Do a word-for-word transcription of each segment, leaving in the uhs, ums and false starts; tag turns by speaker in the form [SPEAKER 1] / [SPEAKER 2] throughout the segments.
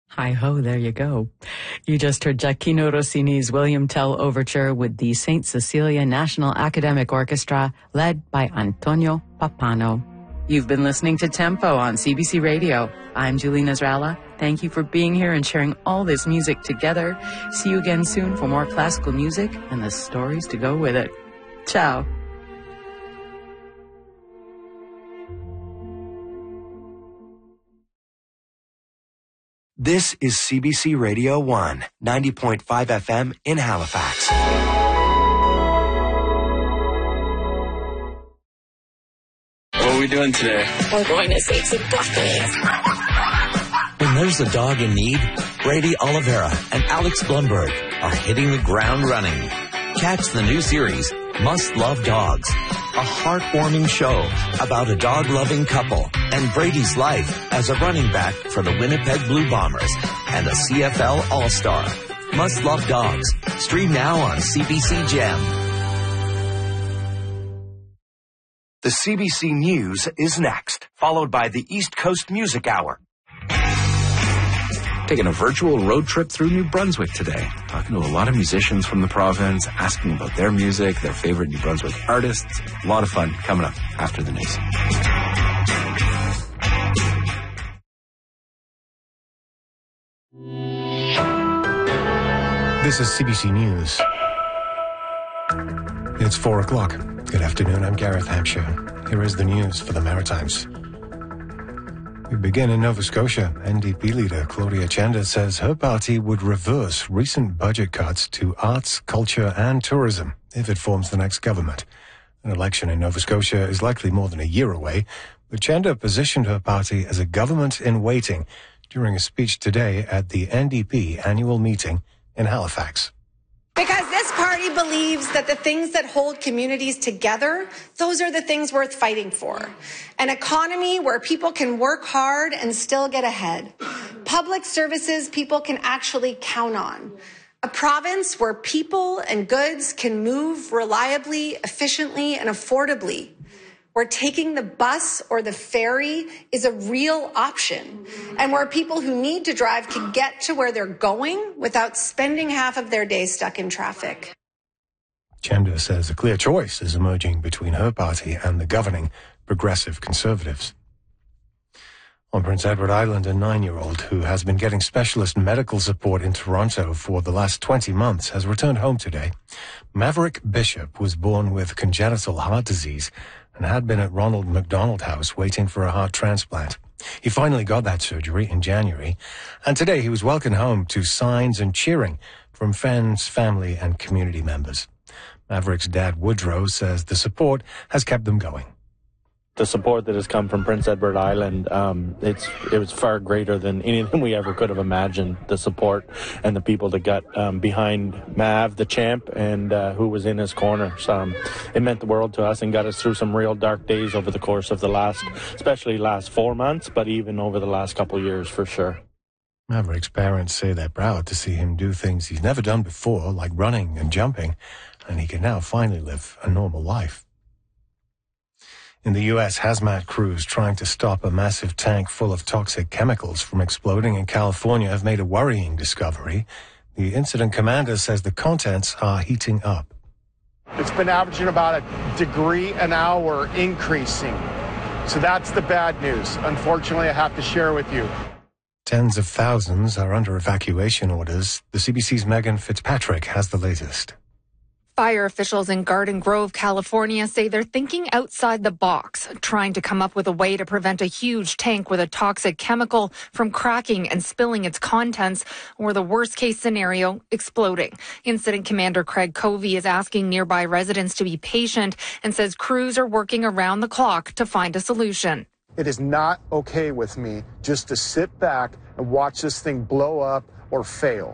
[SPEAKER 1] Hi-ho, there you go. You just heard Gioacchino Rossini's William Tell Overture with the Saint Cecilia National Academic Orchestra, led by Antonio Pappano. You've been listening to Tempo on C B C Radio. I'm Julie Nasrallah. Thank you for being here and sharing all this music together. See you again soon for more classical music and the stories to go with it. Ciao.
[SPEAKER 2] This is C B C Radio one, ninety point five F M in Halifax.
[SPEAKER 3] What are we doing today?
[SPEAKER 4] We're going to save some puppies.
[SPEAKER 5] When there's a dog in need, Brady Oliveira and Alex Blumberg are hitting the ground running. Catch the new series, Must Love Dogs, a heartwarming show about a dog-loving couple and Brady's life as a running back for the Winnipeg Blue Bombers and a C F L All-Star. Must Love Dogs. Stream now on C B C Gem.
[SPEAKER 2] The C B C News is next, followed by the East Coast Music Hour.
[SPEAKER 6] Taking a virtual road trip through New Brunswick today. Talking to a lot of musicians from the province, asking about their music, their favorite New Brunswick artists. A lot of fun coming up after the news.
[SPEAKER 7] This is C B C News. It's four o'clock. Good afternoon, I'm Gareth Hampshire. Here is the news for the Maritimes. We begin in Nova Scotia. N D P leader Claudia Chanda says her party would reverse recent budget cuts to arts, culture and tourism if it forms the next government. An election in Nova Scotia is likely more than a year away, but Chanda positioned her party as a government in waiting during a speech today at the N D P annual meeting in Halifax.
[SPEAKER 8] Because this party believes that the things that hold communities together, those are the things worth fighting for. An economy where people can work hard and still get ahead. Public services people can actually count on. A province where people and goods can move reliably, efficiently, and affordably. Where taking the bus or the ferry is a real option, and where people who need to drive can get to where they're going without spending half of their day stuck in traffic.
[SPEAKER 7] Chanda says a clear choice is emerging between her party and the governing Progressive Conservatives. On Prince Edward Island, a nine-year-old who has been getting specialist medical support in Toronto for the last twenty months has returned home today. Maverick Bishop was born with congenital heart disease and had been at Ronald McDonald House waiting for a heart transplant. He finally got that surgery in January, and today he was welcomed home to signs and cheering from friends, family, and community members. Maverick's dad, Woodrow, says the support has kept them going.
[SPEAKER 9] The support that has come from Prince Edward Island, um, it's it was far greater than anything we ever could have imagined. The support and the people that got um, behind Mav, the champ, and uh, who was in his corner. So, um, it meant the world to us and got us through some real dark days over the course of the last, especially last four months, but even over the last couple of years for sure.
[SPEAKER 7] Maverick's parents say they're proud to see him do things he's never done before, like running and jumping, and he can now finally live a normal life. In the U S, hazmat crews trying to stop a massive tank full of toxic chemicals from exploding in California have made a worrying discovery. The incident commander says the contents are heating up.
[SPEAKER 10] It's been averaging about a degree an hour increasing. So that's the bad news. Unfortunately, I have to share with you.
[SPEAKER 7] Tens of thousands are under evacuation orders. The C B C's Megan Fitzpatrick has the latest.
[SPEAKER 11] Fire officials in Garden Grove, California say they're thinking outside the box, trying to come up with a way to prevent a huge tank with a toxic chemical from cracking and spilling its contents, or the worst case scenario, exploding. Incident Commander Craig Covey is asking nearby residents to be patient and says crews are working around the clock to find a solution.
[SPEAKER 10] It is not okay with me just to sit back and watch this thing blow up or fail.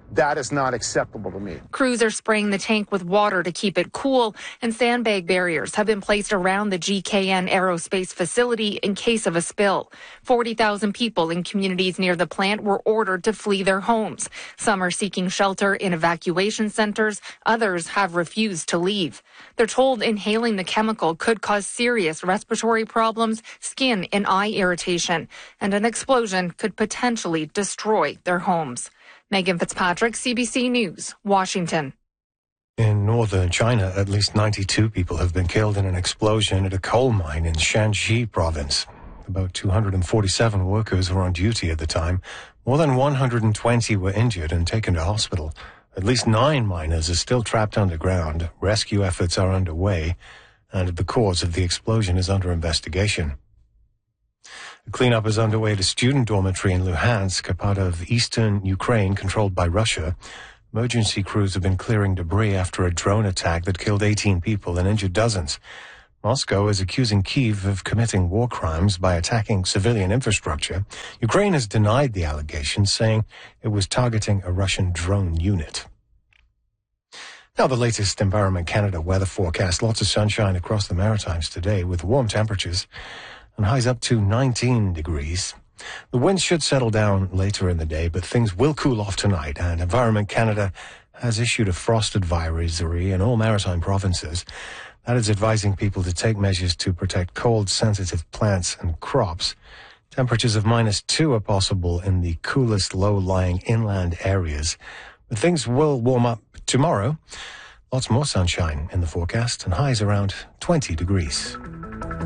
[SPEAKER 10] That is not acceptable to me.
[SPEAKER 11] Crews are spraying the tank with water to keep it cool, and sandbag barriers have been placed around the G K N aerospace facility in case of a spill. forty thousand people in communities near the plant were ordered to flee their homes. Some are seeking shelter in evacuation centers. Others have refused to leave. They're told inhaling the chemical could cause serious respiratory problems, skin and eye irritation, and an explosion could potentially destroy their homes. Megan Fitzpatrick, C B C News, Washington.
[SPEAKER 7] In northern China, at least ninety-two people have been killed in an explosion at a coal mine in Shanxi province. About two hundred forty-seven workers were on duty at the time. More than one hundred twenty were injured and taken to hospital. At least nine miners are still trapped underground. Rescue efforts are underway, and the cause of the explosion is under investigation. The cleanup is underway at a student dormitory in Luhansk, a part of eastern Ukraine controlled by Russia. Emergency crews have been clearing debris after a drone attack that killed eighteen people and injured dozens. Moscow is accusing Kyiv of committing war crimes by attacking civilian infrastructure. Ukraine has denied the allegations, saying it was targeting a Russian drone unit. Now the latest Environment Canada weather forecast. Lots of sunshine across the Maritimes today with warm temperatures and highs up to nineteen degrees. The winds should settle down later in the day, but things will cool off tonight, and Environment Canada has issued a frost advisory in all maritime provinces. That is advising people to take measures to protect cold-sensitive plants and crops. Temperatures of minus two are possible in the coolest low-lying inland areas, but things will warm up tomorrow. Lots more sunshine in the forecast and highs around twenty degrees.